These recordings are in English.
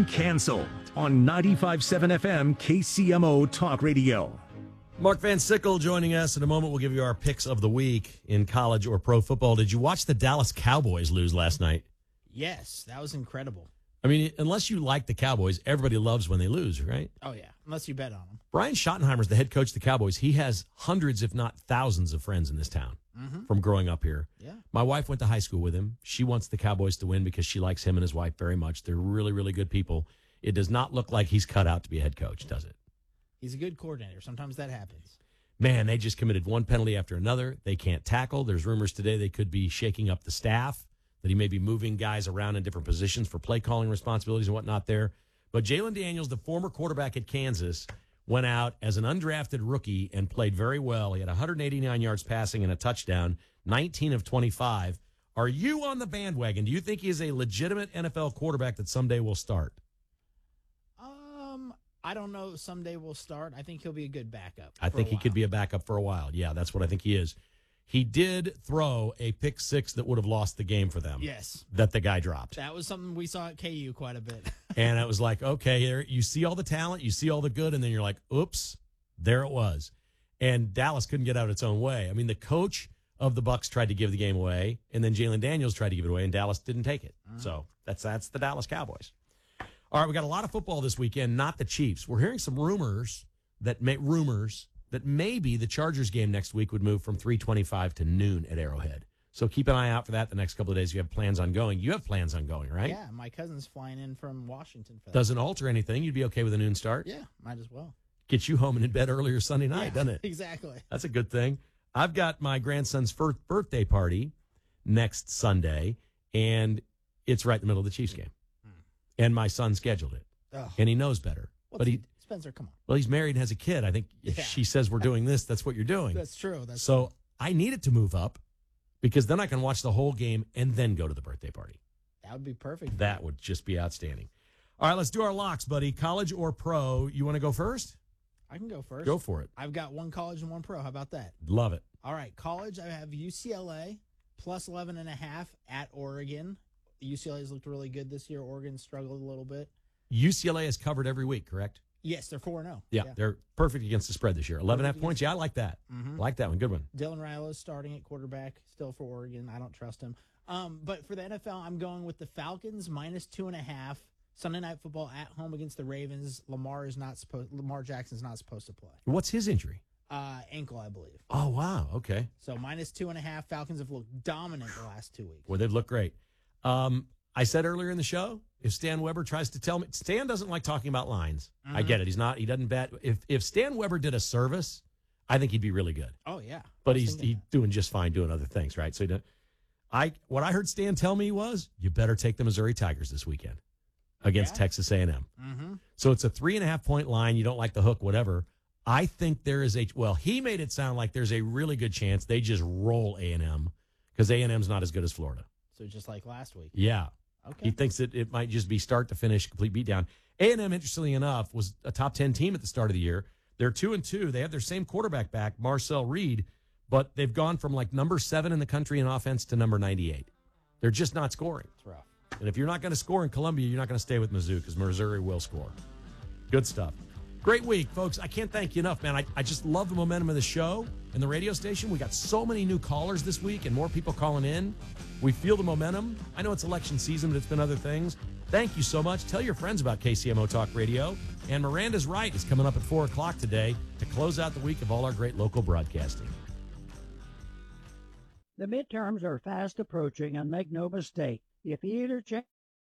been canceled on 95.7 FM KCMO Talk Radio. Mark Van Sickle joining us. In a moment, we'll give you our picks of the week in college or pro football. Did you watch the Dallas Cowboys lose last night? Yes, that was incredible. I mean, unless you like the Cowboys, everybody loves when they lose, right? Oh, yeah, unless you bet on them. Brian Schottenheimer's the head coach of the Cowboys. He has hundreds, if not thousands, of friends in this town from growing up here. Yeah. My wife went to high school with him. She wants the Cowboys to win because she likes him and his wife very much. They're really, really good people. It does not look like he's cut out to be a head coach, does it? He's a good coordinator. Sometimes that happens. Man, they just committed one penalty after another. They can't tackle. There's rumors today they could be shaking up the staff, that he may be moving guys around in different positions for play calling responsibilities and whatnot there. But Jalen Daniels, the former quarterback at Kansas, went out as an undrafted rookie and played very well. He had 189 yards passing and a touchdown, 19 of 25. Are you on the bandwagon? Do you think he is a legitimate NFL quarterback that someday will start? I don't know if someday we'll start. I think he'll be a good backup. I think he could be a backup for a while. Yeah, that's what I think he is. He did throw a pick six that would have lost the game for them. Yes. That the guy dropped. That was something we saw at KU quite a bit. And it was like, okay, here you see all the talent, you see all the good, and then you're like, oops, there it was. And Dallas couldn't get out its own way. I mean, the coach of the Bucs tried to give the game away, and then Jalen Daniels tried to give it away, and Dallas didn't take it. So that's the Dallas Cowboys. All right, we got a lot of football this weekend, not the Chiefs. We're hearing some rumors that maybe the Chargers game next week would move from 3:25 to noon at Arrowhead. So keep an eye out for that the next couple of days. You have plans on going. You have plans on going, right? Yeah, my cousin's flying in from Washington for that. Doesn't alter anything. You'd be okay with a noon start? Yeah, might as well. Gets you home and in bed earlier Sunday night, doesn't it? Exactly. That's a good thing. I've got my grandson's first birthday party next Sunday, and it's right in the middle of the Chiefs game. And my son scheduled it, and he knows better. Spencer, come on. Well, he's married and has a kid. I think if she says we're doing this, that's what you're doing. That's true. So I need it to move up because then I can watch the whole game and then go to the birthday party. That would be perfect. That would just be outstanding. All right, let's do our locks, buddy. College or pro? You want to go first? I can go first. Go for it. I've got one college and one pro. How about that? Love it. All right, college, I have UCLA plus 11.5 at Oregon. UCLA's looked really good this year. Oregon struggled a little bit. UCLA is covered every week, correct? Yes, they're 4-0. Yeah, they're perfect against the spread this year. 11.5 points. Yeah, I like that. I like that one. Good one. Dylan Raio's starting at quarterback still for Oregon. I don't trust him. But for the NFL, I'm going with the Falcons minus 2.5. Sunday Night Football at home against the Ravens. Lamar Jackson's not supposed to play. What's his injury? Ankle, I believe. Oh, wow. Okay. So minus 2.5. Falcons have looked dominant the last 2 weeks. Well, they've looked great. I said earlier in the show, if Stan Weber tries to tell me, Stan doesn't like talking about lines. I get it. He doesn't bet. If Stan Weber did a service, I think he'd be really good. Oh, yeah. But he's doing just fine doing other things, right? So what I heard Stan tell me was, you better take the Missouri Tigers this weekend against Texas A&M. Mm-hmm. So it's a 3.5-point line. You don't like the hook, whatever. I think there is he made it sound like there's a really good chance they just roll A&M because A&M's not as good as Florida. So just like last week. Yeah. Okay. He thinks that it might just be start to finish, complete beatdown. A&M, interestingly enough, was a top 10 team at the start of the year. They're 2-2. They have their same quarterback back, Marcel Reed, but they've gone from like number 7 in the country in offense to number 98. They're just not scoring. It's rough. And if you're not going to score in Columbia, you're not going to stay with Mizzou because Missouri will score. Good stuff. Great week, folks. I can't thank you enough, man. I just love the momentum of the show and the radio station. We got so many new callers this week and more people calling in. We feel the momentum. I know it's election season, but it's been other things. Thank you so much. Tell your friends about KCMO Talk Radio. And Miranda's Right is coming up at 4 o'clock today to close out the week of all our great local broadcasting. The midterms are fast approaching, and make no mistake, if either change.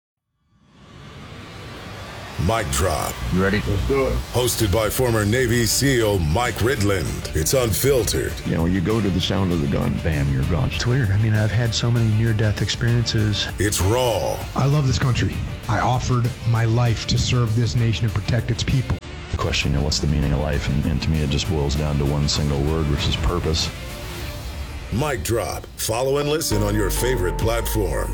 Mic Drop. You ready? Let's do it. Hosted by former Navy SEAL Mike Ridland. It's unfiltered. You know, you go to the sound of the gun, bam, you're gone. It's weird. I mean, I've had so many near-death experiences. It's raw. I love this country. I offered my life to serve this nation and protect its people. The question, what's the meaning of life? And to me, it just boils down to one single word, which is purpose. Mic Drop. Follow and listen on your favorite platform.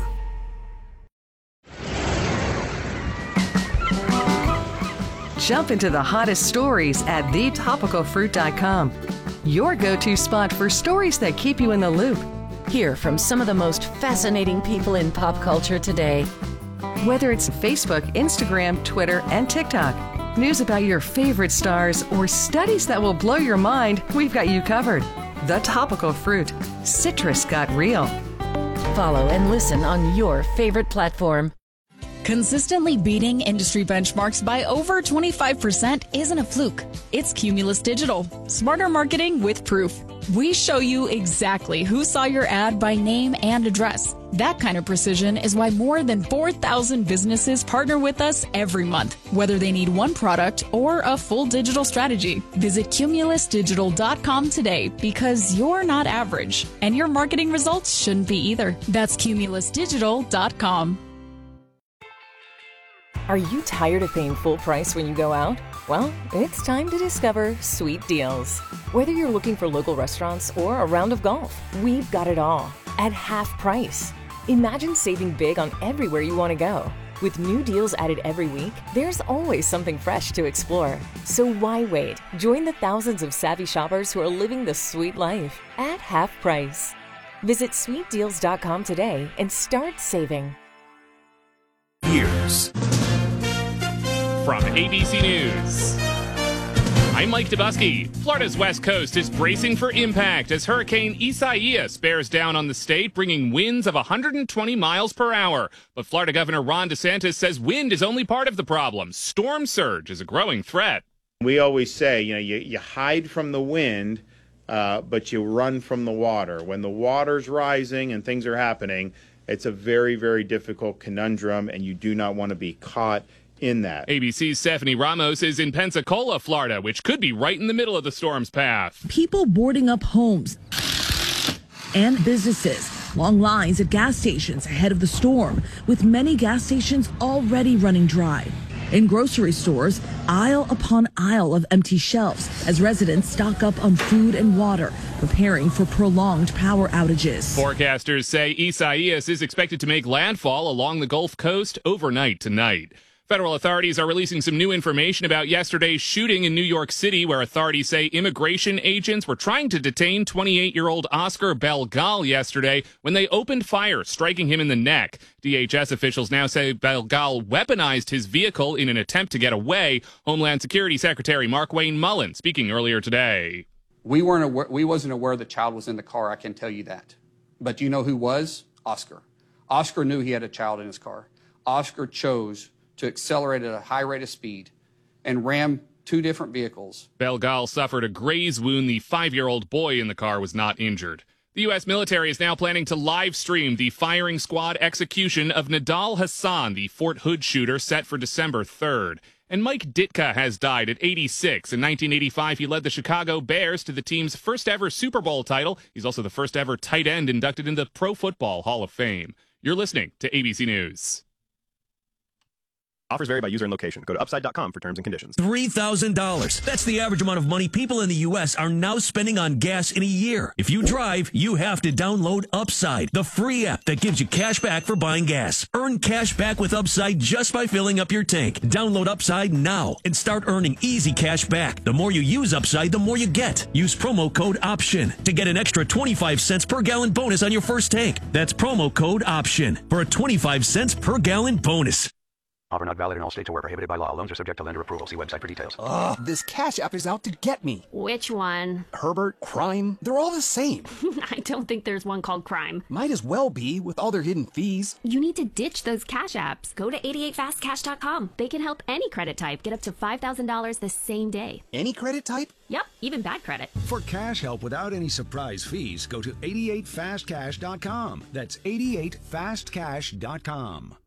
Jump into the hottest stories at thetopicalfruit.com. Your go-to spot for stories that keep you in the loop. Hear from some of the most fascinating people in pop culture today. Whether it's Facebook, Instagram, Twitter, and TikTok, news about your favorite stars, or studies that will blow your mind, we've got you covered. The Topical Fruit. Citrus got real. Follow and listen on your favorite platform. Consistently beating industry benchmarks by over 25% isn't a fluke. It's Cumulus Digital. Smarter marketing with proof. We show you exactly who saw your ad by name and address. That kind of precision is why more than 4,000 businesses partner with us every month, whether they need one product or a full digital strategy. Visit cumulusdigital.com today because you're not average, and your marketing results shouldn't be either. That's cumulusdigital.com. Are you tired of paying full price when you go out? Well, it's time to discover Sweet Deals. Whether you're looking for local restaurants or a round of golf, we've got it all at half price. Imagine saving big on everywhere you want to go. With new deals added every week, there's always something fresh to explore. So why wait? Join the thousands of savvy shoppers who are living the sweet life at half price. Visit sweetdeals.com today and start saving. Years. From ABC News, I'm Mike Dubusky. Florida's west coast is bracing for impact as Hurricane Isaias bears down on the state, bringing winds of 120 miles per hour. But Florida Governor Ron DeSantis says wind is only part of the problem. Storm surge is a growing threat. We always say, you hide from the wind, but you run from the water. When the water's rising and things are happening, it's a very, very difficult conundrum, and you do not want to be caught in that. ABC's Stephanie Ramos is in Pensacola, Florida, which could be right in the middle of the storm's path. People boarding up homes and businesses. Long lines at gas stations ahead of the storm, with many gas stations already running dry. In grocery stores, aisle upon aisle of empty shelves as residents stock up on food and water, preparing for prolonged power outages. Forecasters say Isaias is expected to make landfall along the Gulf Coast overnight tonight. Federal authorities are releasing some new information about yesterday's shooting in New York City, where authorities say immigration agents were trying to detain 28-year-old Oscar Belgal yesterday when they opened fire, striking him in the neck. DHS officials now say Belgal weaponized his vehicle in an attempt to get away. Homeland Security Secretary Markwayne Mullin speaking earlier today. We wasn't aware the child was in the car, I can tell you that. But you know who was? Oscar. Oscar knew he had a child in his car. Oscar chose to accelerate at a high rate of speed and ram two different vehicles. Belgal suffered a graze wound. The 5-year-old boy in the car was not injured. The U.S. military is now planning to live stream the firing squad execution of Nidal Hasan, the Fort Hood shooter, set for December 3rd. And Mike Ditka has died at 86. In 1985, he led the Chicago Bears to the team's first ever Super Bowl title. He's also the first ever tight end inducted into the Pro Football Hall of Fame. You're listening to ABC News. Offers vary by user and location. Go to upside.com for terms and conditions. $3,000. That's the average amount of money people in the U.S. are now spending on gas in a year. If you drive, you have to download Upside, the free app that gives you cash back for buying gas. Earn cash back with Upside just by filling up your tank. Download Upside now and start earning easy cash back. The more you use Upside, the more you get. Use promo code OPTION to get an extra 25 cents per gallon bonus on your first tank. That's promo code OPTION for a 25 cents per gallon bonus. Offer not valid in all states or where prohibited by law. Loans are subject to lender approval. See website for details. Ugh, this Cash App is out to get me. Which one? Herbert, Crime, they're all the same. I don't think there's one called Crime. Might as well be, with all their hidden fees. You need to ditch those Cash Apps. Go to 88fastcash.com. They can help any credit type get up to $5,000 the same day. Any credit type? Yep, even bad credit. For cash help without any surprise fees, go to 88fastcash.com. That's 88fastcash.com.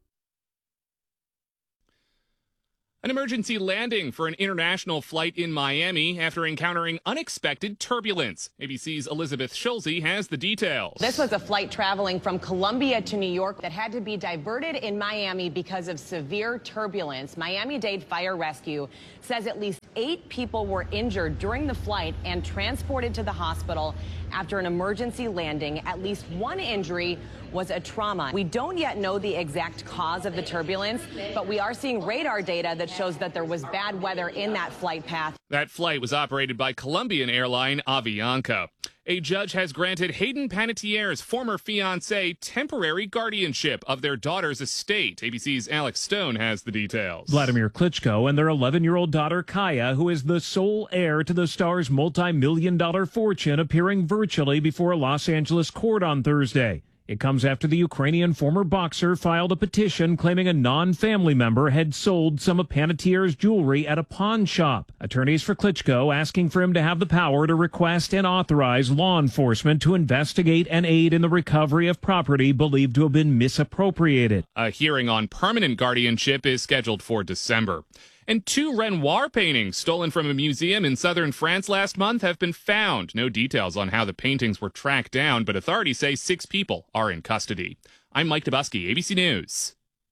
An emergency landing for an international flight in Miami after encountering unexpected turbulence. ABC's Elizabeth Schulze has the details. This was a flight traveling from Colombia to New York that had to be diverted in Miami because of severe turbulence. Miami-Dade Fire Rescue says at least 8 people were injured during the flight and transported to the hospital after an emergency landing. At least one injury was a trauma. We don't yet know the exact cause of the turbulence, but we are seeing radar data that shows that there was bad weather in that flight path. That flight was operated by Colombian airline Avianca. A judge has granted Hayden Panettiere's former fiancé temporary guardianship of their daughter's estate. ABC's Alex Stone has the details. Vladimir Klitschko and their 11-year-old daughter Kaya, who is the sole heir to the star's multi-million-dollar fortune, appearing virtually before a Los Angeles court on Thursday. It comes after the Ukrainian former boxer filed a petition claiming a non-family member had sold some of Panettiere's jewelry at a pawn shop. Attorneys for Klitschko asking for him to have the power to request and authorize law enforcement to investigate and aid in the recovery of property believed to have been misappropriated. A hearing on permanent guardianship is scheduled for December. And 2 Renoir paintings stolen from a museum in southern France last month have been found. No details on how the paintings were tracked down, but authorities say 6 people are in custody. I'm Mike Dubusky, ABC News.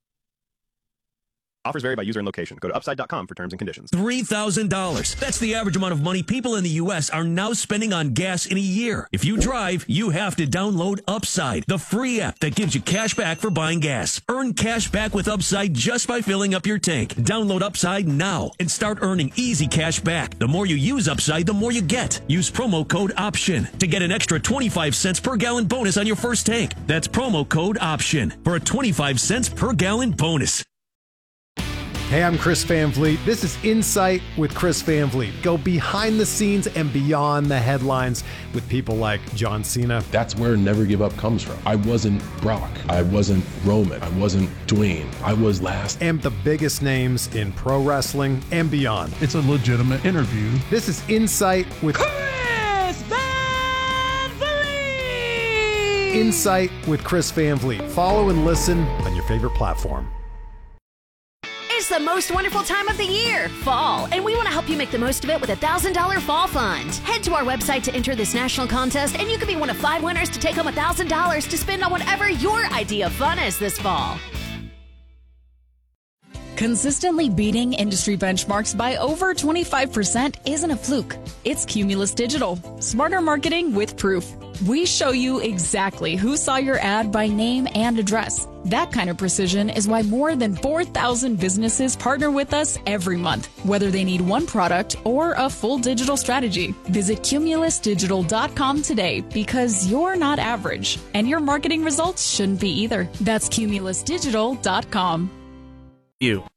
Offers vary by user and location. Go to upside.com for terms and conditions. $3,000. That's the average amount of money people in the U.S. are now spending on gas in a year. If you drive, you have to download Upside, the free app that gives you cash back for buying gas. Earn cash back with Upside just by filling up your tank. Download Upside now and start earning easy cash back. The more you use Upside, the more you get. Use promo code OPTION to get an extra 25 cents per gallon bonus on your first tank. That's promo code OPTION for a 25 cents per gallon bonus. Hey, I'm Chris Van Vliet. This is Insight with Chris Van Vliet. Go behind the scenes and beyond the headlines with people like John Cena. That's where Never Give Up comes from. I wasn't Brock. I wasn't Roman. I wasn't Dwayne. I was last. And the biggest names in pro wrestling and beyond. It's a legitimate interview. This is Insight with Chris Van Vliet. Insight with Chris Van Vliet. Follow and listen on your favorite platform. It's the most wonderful time of the year, fall, and we want to help you make the most of it with a $1,000 fall fund. Head to our website to enter this national contest, and you could be one of 5 winners to take home $1,000 to spend on whatever your idea of fun is this fall. Consistently beating industry benchmarks by over 25% isn't a fluke. It's Cumulus Digital. Smarter marketing with proof. We show you exactly who saw your ad by name and address. That kind of precision is why more than 4,000 businesses partner with us every month, whether they need one product or a full digital strategy. Visit cumulusdigital.com today because you're not average, and your marketing results shouldn't be either. That's cumulusdigital.com. You.